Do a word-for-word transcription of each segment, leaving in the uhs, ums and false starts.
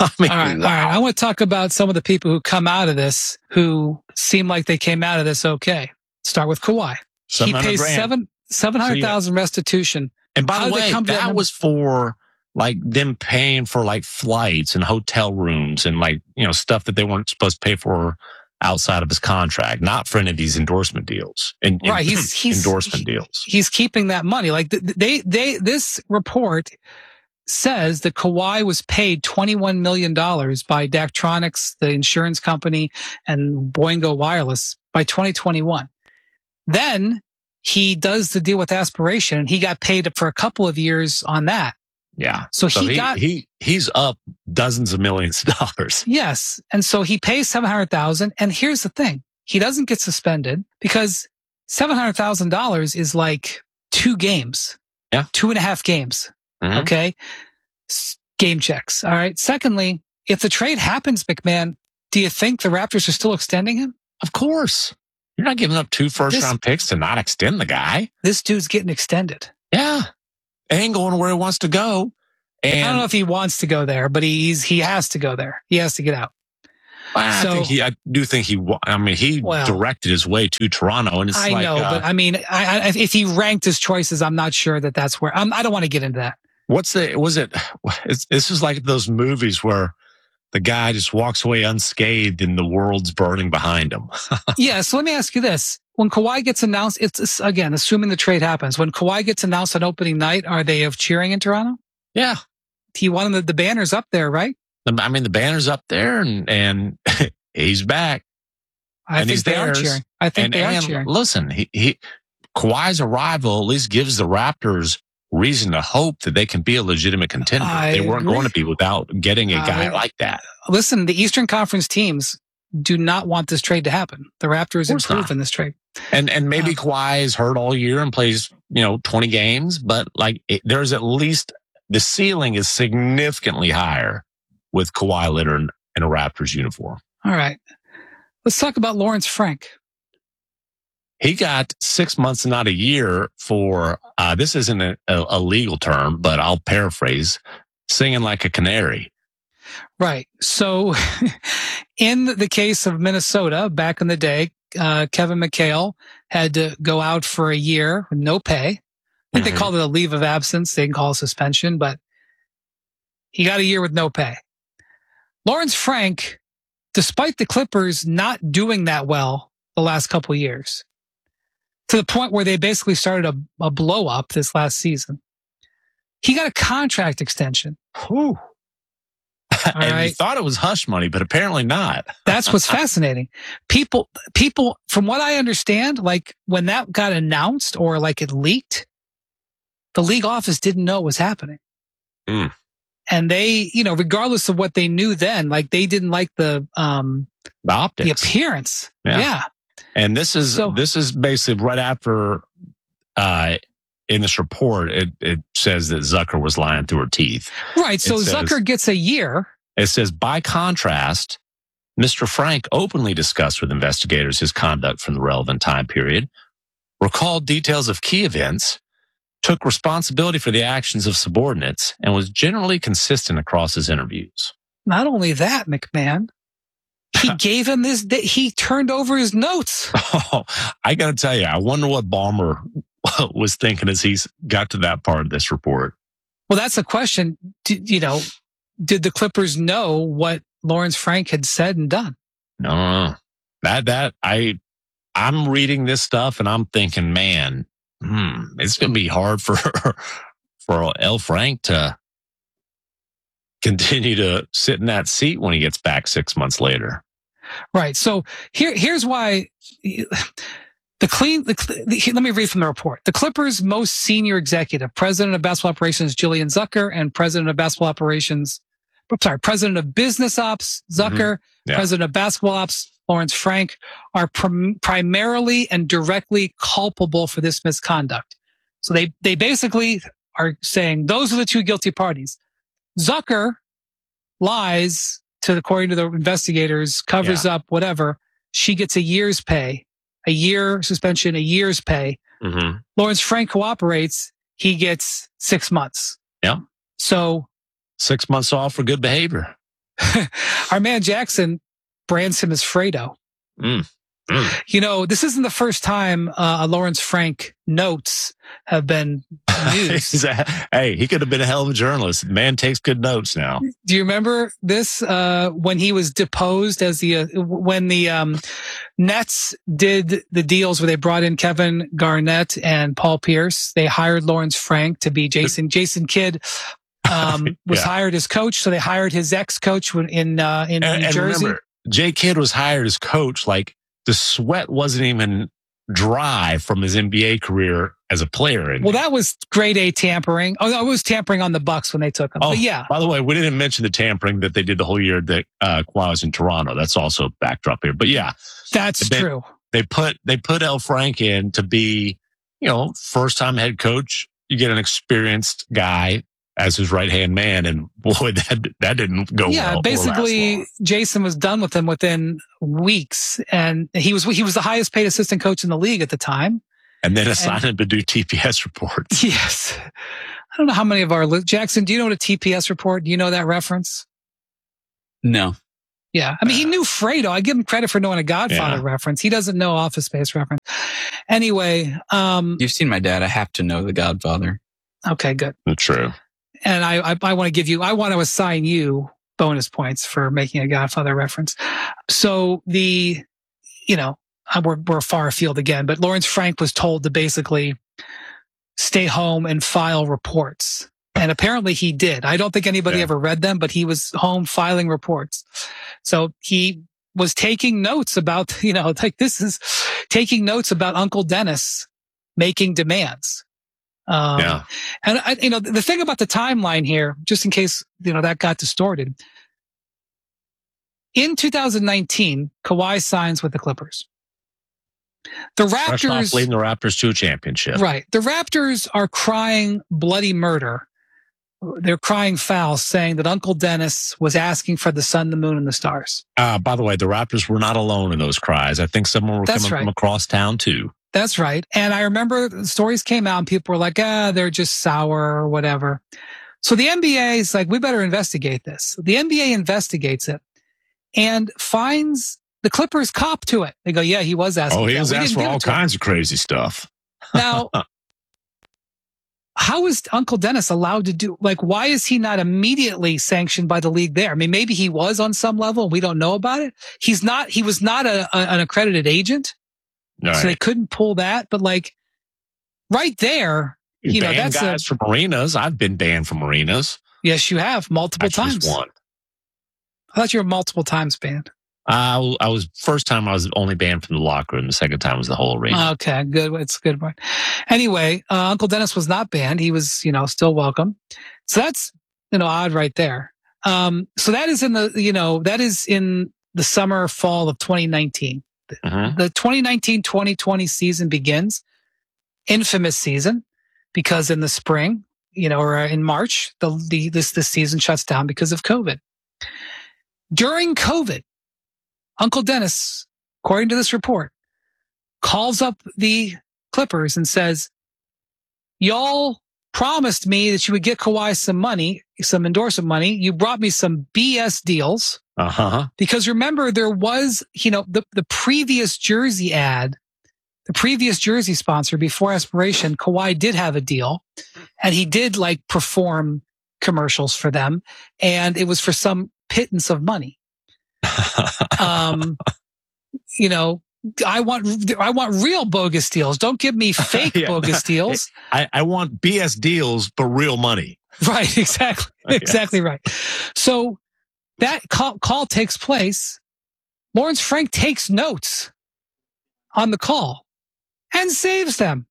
I mean, all right, wow. all right. I want to talk about some of the people who come out of this who seem like they came out of this okay. Start with Kawhi. He pays grand. seven seven hundred thousand so, yeah. restitution. And by How the way, that, that was for like them paying for like flights and hotel rooms and like, you know, stuff that they weren't supposed to pay for outside of his contract, not for any of these endorsement deals and right. He's, he's endorsement he, deals. He's keeping that money. Like they, they, this report says that Kawhi was paid twenty-one million dollars by Daktronics, the insurance company, and Boingo Wireless by twenty twenty-one. Then he does the deal with Aspiration, and he got paid for a couple of years on that. Yeah. So, so he, he got he he's up dozens of millions of dollars. Yes, and so he pays seven hundred thousand. And here's the thing: he doesn't get suspended because seven hundred thousand dollars is like two games. Yeah, two and a half games. Mm-hmm. Okay, game checks. All right. Secondly, if the trade happens, McMahon, do you think the Raptors are still extending him? Of course. You're not giving up two first this, round picks to not extend the guy. This dude's getting extended. Yeah. And going where he wants to go. And I don't know if he wants to go there, but he's he has to go there. He has to get out. I so, think he. I do think he. I mean, he well, directed his way to Toronto, and it's I like, know, uh, but I mean, I, I, if he ranked his choices, I'm not sure that that's where. I'm, I don't want to get into that. What's the? Was it? It's, this is like those movies where the guy just walks away unscathed and the world's burning behind him. Yeah. So let me ask you this: when Kawhi gets announced, it's again assuming the trade happens. When Kawhi gets announced on opening night, are they of cheering in Toronto? Yeah. He wanted the, the banners up there, right? I mean, the banner's up there, and and he's back. I and think he's they theirs. are cheering. I think and, they are and cheering. Listen, he, he Kawhi's arrival at least gives the Raptors reason to hope that they can be a legitimate contender. I they weren't agree. going to be without getting a guy uh, like that. Listen, the Eastern Conference teams do not want this trade to happen. The Raptors improve in this trade. And and maybe uh, Kawhi is hurt all year and plays, you know, twenty games, but like it, there's at least the ceiling is significantly higher with Kawhi Leonard in a Raptors uniform. All right. Let's talk about Lawrence Frank. He got six months, not a year, for, uh, this isn't a, a, a legal term, but I'll paraphrase, singing like a canary. Right. So in the case of Minnesota, back in the day, uh, Kevin McHale had to go out for a year with no pay. I think mm-hmm. they called it a leave of absence. They can call it suspension, but he got a year with no pay. Lawrence Frank, despite the Clippers not doing that well the last couple of years, to the point where they basically started a, a blow up this last season, he got a contract extension. Whew. And right? you thought it was hush money, but apparently not. That's what's fascinating. People, people, from what I understand, like when that got announced or like it leaked, the league office didn't know what was happening. Mm. And they, you know, regardless of what they knew then, like they didn't like the, um, the optics, the appearance. Yeah. yeah. And this is, so, this is basically right after, uh, in this report, it, it says that Zucker was lying through her teeth. Right. So says, Zucker gets a year. It says, by contrast, Mister Frank openly discussed with investigators his conduct from the relevant time period, recalled details of key events, took responsibility for the actions of subordinates, and was generally consistent across his interviews. Not only that, McMahon, he gave him this, he turned over his notes. Oh, I got to tell you, I wonder what Ballmer was thinking as he's got to that part of this report. Well, that's a question. Did, you know, did the Clippers know what Lawrence Frank had said and done? No, no, no. That, that, I, I'm reading this stuff and I'm thinking, man, hmm, it's going to be hard for, for L. Frank to continue to sit in that seat when he gets back six months later. Right. So here, here's why the clean, the, the, let me read from the report. The Clippers' most senior executive, president of basketball operations, Julian Zucker, and president of basketball operations, sorry, president of business ops, Zucker, mm-hmm. yeah. president of basketball ops, Lawrence Frank, are prim- primarily and directly culpable for this misconduct. So they, they basically are saying those are the two guilty parties. Zucker lies to, according to the investigators, covers yeah. up whatever. She gets a year's pay, a year suspension, a year's pay. Mm-hmm. Lawrence Frank cooperates. He gets six months. Yeah. So six months off for good behavior. our man Jackson brands him as Fredo. Mm. Mm. You know, this isn't the first time uh, Lawrence Frank notes have been used. Hey, he could have been a hell of a journalist. The man takes good notes now. Do you remember this uh, when he was deposed as the uh, when the um, Nets did the deals where they brought in Kevin Garnett and Paul Pierce? They hired Lawrence Frank to be Jason. Jason Kidd um, was yeah. hired as coach, so they hired his ex-coach in uh, in and, New and Jersey. Remember, Jay Kidd was hired as coach. Like the sweat wasn't even dry from his N B A career as a player. And well, that was grade A tampering. Oh, no, it was tampering on the Bucks when they took him. Oh, but yeah. By the way, we didn't mention the tampering that they did the whole year that uh, Kawhi was in Toronto. That's also a backdrop here. But yeah, that's they, true. They put they put L. Frank in to be, you know, first time head coach. You get an experienced guy as his right hand man, and boy, that that didn't go yeah, well. basically, Jason was done with him within weeks, and he was he was the highest paid assistant coach in the league at the time. And then assigned him to do T P S reports. Yes, I don't know how many of our Jackson. Do you know what a T P S report? Do you know that reference? No. Yeah, I mean, he knew Fredo. I give him credit for knowing a Godfather yeah. reference. He doesn't know Office Space reference. Anyway, um, you've seen my dad. I have to know the Godfather. Okay, good. True. And I, I, I want to give you, I want to assign you bonus points for making a Godfather reference. So the, you know, we're, we're far afield again, but Lawrence Frank was told to basically stay home and file reports. And apparently he did. I don't think anybody yeah. ever read them, but he was home filing reports. So he was taking notes about, you know, like this is taking notes about Uncle Dennis making demands. Um, yeah. And I, you know, the thing about the timeline here, just in case, you know, that got distorted. In two thousand nineteen, Kawhi signs with the Clippers. The Raptors leading the Raptors to a championship. Right. The Raptors are crying bloody murder. They're crying foul, saying that Uncle Dennis was asking for the sun, the moon, and the stars. Uh, by the way, the Raptors were not alone in those cries. I think someone were That's coming right. from across town too. That's right. And I remember the stories came out and people were like, ah, they're just sour or whatever. So the N B A is like, we better investigate this. The N B A investigates it and finds the Clippers cop to it. They go, yeah, he was asking. Oh, he that. was We asking for all kinds him. of crazy stuff. Now, how is Uncle Dennis allowed to do, like, why is he not immediately sanctioned by the league there? I mean, maybe he was on some level. We don't know about it. He's not, he was not a, a, an accredited agent. Right. So they couldn't pull that, but like right there, you know, that's guys a, from arenas. I've been banned from arenas. Yes, you have multiple Actually, times. One. I thought you were multiple times banned. Uh, I was first time I was only banned from the locker room. The second time was the whole arena. Okay, good. It's a good one. Anyway, uh, Uncle Dennis was not banned. He was, you know, still welcome. So that's, you know, odd right there. Um, so that is in the, you know, that is in the summer, fall of twenty nineteen. Mm-hmm. The twenty nineteen twenty twenty season begins. Infamous season, because in the spring, you know, or in March, the, the this this season shuts down because of COVID. During COVID, Uncle Dennis, according to this report, calls up the Clippers and says, y'all promised me that you would get Kawhi some money, some endorsement money. You brought me some B S deals. Uh-huh. Because remember, there was, you know, the, the previous jersey ad, the previous jersey sponsor before Aspiration, Kawhi did have a deal and he did like perform commercials for them. And it was for some pittance of money. um, you know, I want, I want real bogus deals. Don't give me fake yeah. bogus deals. I, I want B S deals, but real money. Right. Exactly. Exactly right. So that call, call takes place. Lawrence Frank takes notes on the call and saves them.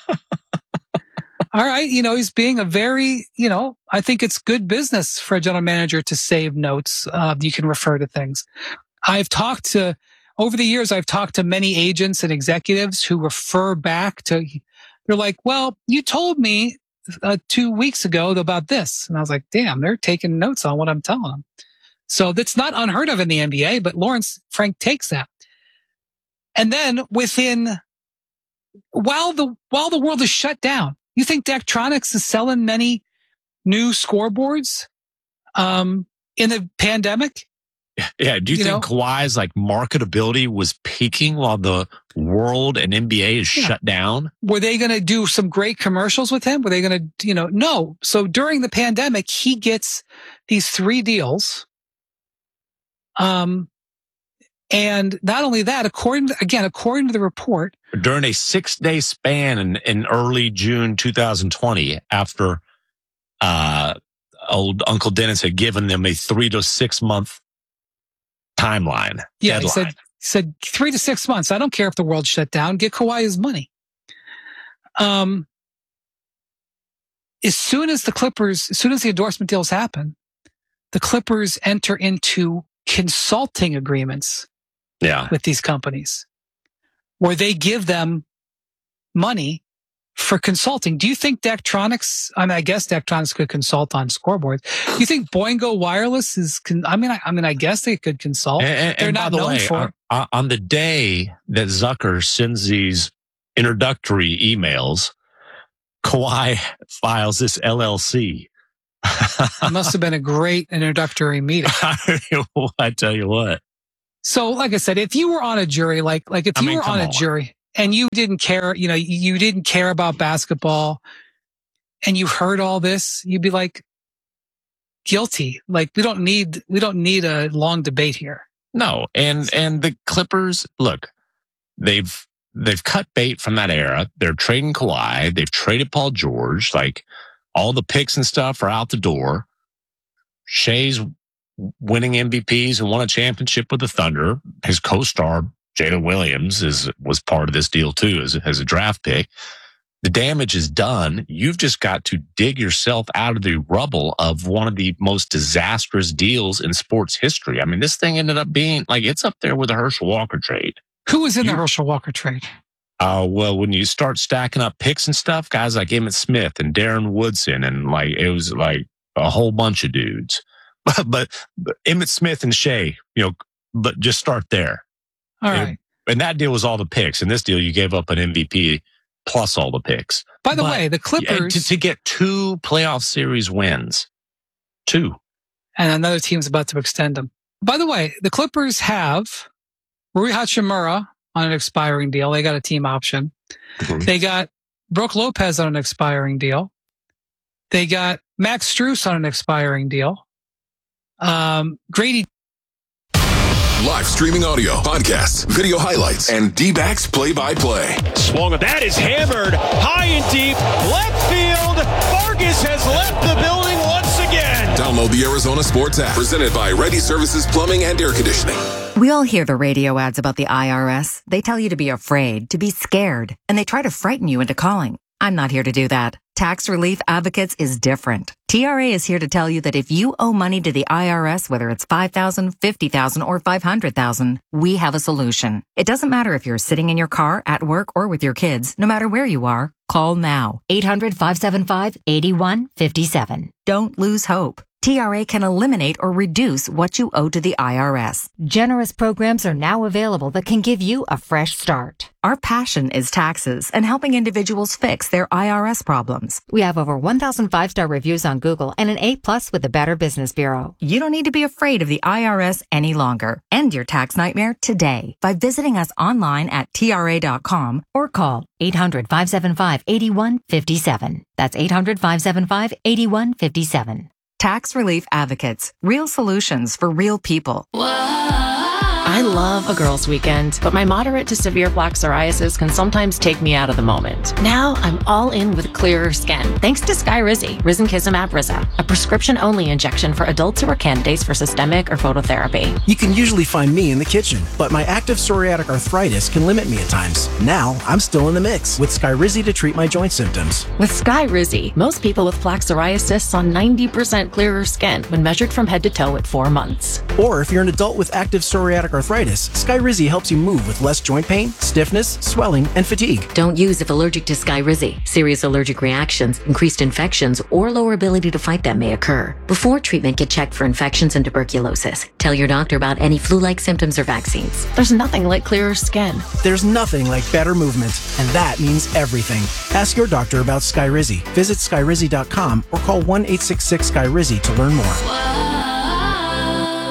All right. You know, he's being a very, you know, I think it's good business for a general manager to save notes. Uh, you can refer to things. I've talked to, over the years, I've talked to many agents and executives who refer back to, they're like, well, you told me uh, two weeks ago about this. And I was like, damn, they're taking notes on what I'm telling them. So that's not unheard of in the N B A, but Lawrence Frank takes that. And then within, while the, while the world is shut down, you think Daktronics is selling many new scoreboards, um, in the pandemic? Yeah. Do you, You think know? Kawhi's like marketability was peaking while the world and N B A is Yeah. shut down? Were they going to do some great commercials with him? Were they going to, you know, no. So during the pandemic, he gets these three deals. Um, and not only that, according to, again, according to the report, During a six day span in, in early June twenty twenty, after uh, old Uncle Dennis had given them a three to six month timeline. yeah, deadline. he said, he said three to six months. I don't care if the world shut down. Get Kawhi his money. Um, as soon as the Clippers, as soon as the endorsement deals happen, the Clippers enter into consulting agreements Yeah. with these companies where they give them money for consulting. Do you think Daktronics, I mean, I guess Daktronics could consult on scoreboards. Do you think Boingo Wireless is, con, I mean, I, I mean, I guess they could consult. And, and, They're and not by the known way, for it. on, on the day that Zucker sends these introductory emails, Kawhi files this L L C. It must have been a great introductory meeting. I tell you what. So, like I said, if you were on a jury, like, like if I you mean, were come on a on. jury and you didn't care, you know, you didn't care about basketball and you heard all this, you'd be like, guilty. Like, we don't need, we don't need a long debate here. No, and and the Clippers, look, they've they've cut bait from that era. They're trading Kawhi. They've traded Paul George. Like, all the picks and stuff are out the door. Shea's winning M V Ps and won a championship with the Thunder. His co-star, Jalen Williams, is was part of this deal too as, as a draft pick. The damage is done. You've just got to dig yourself out of the rubble of one of the most disastrous deals in sports history. I mean, this thing ended up being like, it's up there with the Herschel Walker trade. Who was in You- the Herschel Walker trade? Uh, well, when you start stacking up picks and stuff, guys like Emmett Smith and Darren Woodson, and like, it was like a whole bunch of dudes. But, but, but Emmett Smith and Shea, you know, but just start there. All Yeah. right. And that deal was all the picks. In this deal, you gave up an M V P plus all the picks. By the But- way, the Yeah, Clippers to, to get two playoff series wins. Two. and another team's about to extend them. By the way, the Clippers have Rui Hachimura on an expiring deal. They got a team option. They got Brooke Lopez on an expiring deal. They got Max Strus on an expiring deal. Um, Grady Live streaming audio, podcasts, video highlights, and D-backs play-by-play. Swung, that is hammered high and deep, left field. Vargas has left the building once again. Download the Arizona Sports app, presented by Ready Services Plumbing and Air Conditioning. We all hear the radio ads about the I R S. They tell you to be afraid, to be scared, and they try to frighten you into calling. I'm not here to do that. Tax Relief Advocates is different. T R A is here to tell you that if you owe money to the I R S, whether it's five thousand dollars, fifty thousand dollars, or five hundred thousand dollars, we have a solution. It doesn't matter if you're sitting in your car, at work, or with your kids. No matter where you are, call now. eight hundred, five seven five, eight one five seven. Don't lose hope. T R A can eliminate or reduce what you owe to the I R S. Generous programs are now available that can give you a fresh start. Our passion is taxes and helping individuals fix their I R S problems. We have over one thousand five-star reviews on Google and an A plus with the Better Business Bureau. You don't need to be afraid of the I R S any longer. End your tax nightmare today by visiting us online at T R A dot com Or call eight hundred, five seven five, eight one five seven. That's eight hundred, five seven five, eight one five seven. Tax Relief Advocates. Real solutions for real people. I love a girls' weekend, but my moderate to severe plaque psoriasis can sometimes take me out of the moment. Now I'm all in with clearer skin, thanks to Skyrizi, Risankizumab Riza, a prescription-only injection for adults who are candidates for systemic or phototherapy. You can usually find me in the kitchen, but my active psoriatic arthritis can limit me at times. Now, I'm still in the mix with Skyrizi to treat my joint symptoms. With Skyrizi, most people with plaque psoriasis saw ninety percent clearer skin when measured from head to toe at four months. Or if you're an adult with active psoriatic arthritis, Skyrizi helps you move with less joint pain, stiffness, swelling, and fatigue. Don't use if allergic to Skyrizi. Serious allergic reactions, increased infections, or lower ability to fight them may occur. Before treatment, get checked for infections and tuberculosis. Tell your doctor about any flu-like symptoms or vaccines. There's nothing like clearer skin. There's nothing like better movement, and that means everything. Ask your doctor about Skyrizi. Visit Skyrizi dot com or call one eight six six Skyrizi to learn more.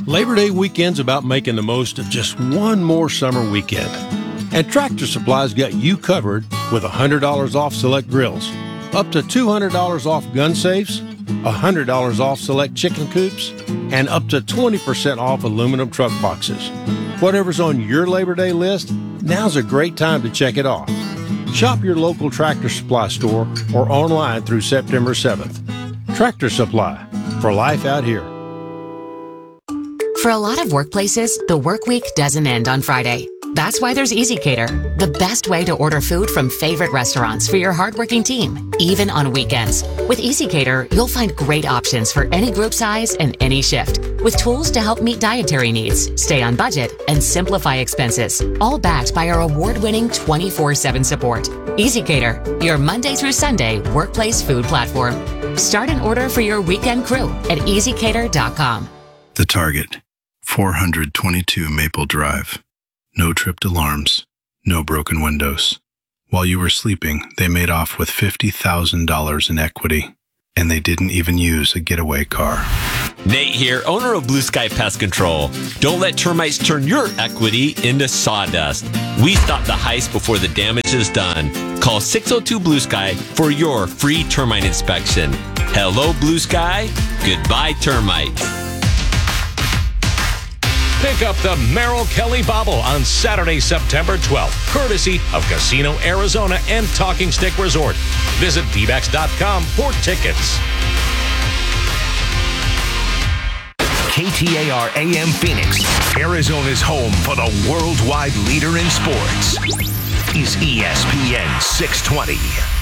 Labor Day weekend's about making the most of just one more summer weekend. And Tractor Supply's got you covered with one hundred dollars off select grills, up to two hundred dollars off gun safes, one hundred dollars off select chicken coops, and up to twenty percent off aluminum truck boxes. Whatever's on your Labor Day list, now's a great time to check it off. Shop your local Tractor Supply store or online through September seventh. Tractor Supply, for life out here. For a lot of workplaces, the work week doesn't end on Friday. That's why there's EasyCater, the best way to order food from favorite restaurants for your hardworking team, even on weekends. With EasyCater, you'll find great options for any group size and any shift, with tools to help meet dietary needs, stay on budget, and simplify expenses, all backed by our award-winning twenty-four seven support. EasyCater, your Monday through Sunday workplace food platform. Start an order for your weekend crew at easy cater dot com. The Target, four twenty-two Maple Drive. No tripped alarms, no broken windows. While you were sleeping, they made off with fifty thousand dollars in equity, and they didn't even use a getaway car. Nate here, owner of Blue Sky Pest Control. Don't let termites turn your equity into sawdust. We stop the heist before the damage is done. Call six oh two Blue Sky for your free termite inspection. Hello, Blue Sky. Goodbye, termites. Pick up the Merrill Kelly Bobble on Saturday, September twelfth, courtesy of Casino Arizona and Talking Stick Resort. Visit D backs dot com for tickets. K T A R A M Phoenix, Arizona's home for the worldwide leader in sports, is E S P N six twenty.